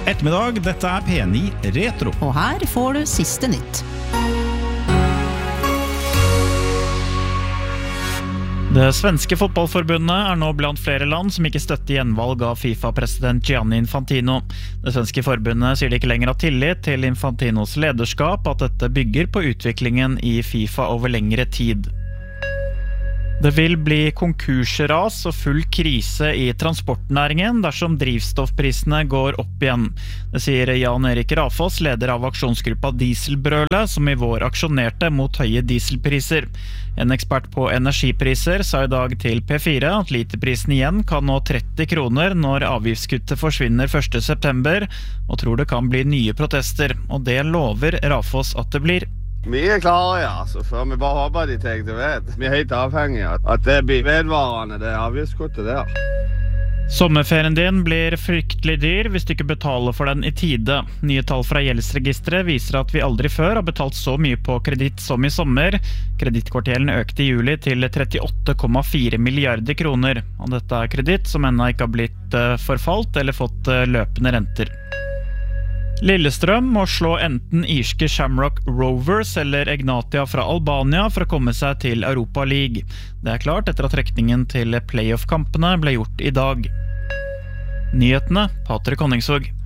God ettermiddag, dette P9 Retro. Og her får du siste nytt. Det svenske fotballforbundet nå blant flere land som ikke støtter gjenvalg av FIFA-president Gianni Infantino. Det svenske forbundet sier de ikke lenger har tillit til Infantinos lederskap, at dette bygger på utviklingen i FIFA over lengre tid. Det vil bli konkursras og full krise i transportnæringen dersom drivstoffprisene går opp igjen. Det sier Jan Erik Rafoss, leder av aksjonsgruppa Dieselbrølet, som i vår aksjonerte mot høye dieselpriser. En ekspert på energipriser sa i dag til P4 at literprisen igjen kan nå 30 kroner når avgiftskuttet forsvinner 1. september, og tror det kan bli nye protester, og det lover Rafoss at det blir. Vi klare, ja, så for vi bare håper de tek det vet. Vi helt avhengige at det blir vedvarende, det avgiftskuttet der. Sommerferien din blir fryktelig dyr hvis du ikke betaler for den i tide. Nye tall fra gjeldsregisteret viser at vi aldri før har betalt så mye på kreditt som i sommer. Kredittkortgjelden økte i juli til 38,4 milliarder kroner. Og dette kreditt som ennå ikke har blitt forfalt eller fått løpende renter. Lillestrøm må slå enten irske Shamrock Rovers eller Egnatia fra Albania for å komme seg til Europa League. Det klart etter at trekningen til playoff-kampene ble gjort i dag. Nyhetene, Patrik Honningsvåg.